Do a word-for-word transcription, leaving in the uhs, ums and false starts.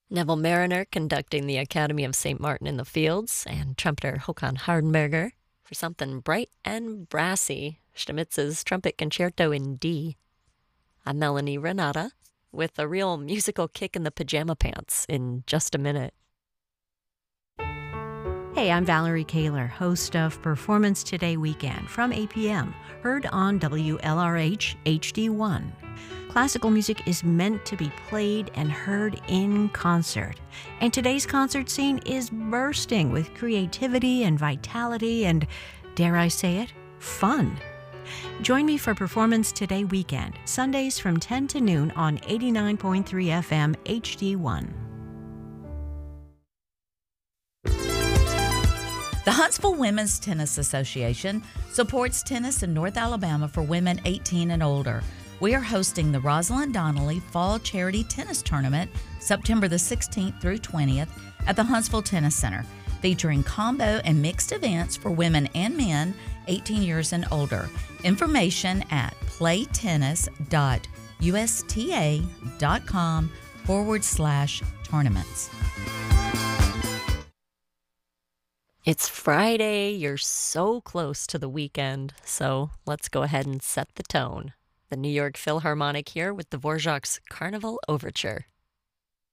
Neville Mariner conducting the Academy of Saint Martin in the Fields, and trumpeter Håkan Hardenberger for something bright and brassy, Stamitz's Trumpet Concerto in D. I'm Melanie Renata with a real musical kick in the pajama pants in just a minute. Hey, I'm Valerie Kaler, host of Performance Today Weekend from eight p.m., heard on W L R H H D one. Classical music is meant to be played and heard in concert. And today's concert scene is bursting with creativity and vitality and, dare I say it, fun. Join me for Performance Today Weekend, Sundays from ten to noon on eighty-nine point three F M H D one. The Huntsville Women's Tennis Association supports tennis in North Alabama for women eighteen and older. We are hosting the Rosalind Donnelly Fall Charity Tennis Tournament September the sixteenth through twentieth at the Huntsville Tennis Center, featuring combo and mixed events for women and men eighteen years and older. Information at playtennis.usta.com forward slash tournaments. It's Friday. You're so close to the weekend, so let's go ahead and set the tone. The New York Philharmonic here with Dvorak's Carnival Overture.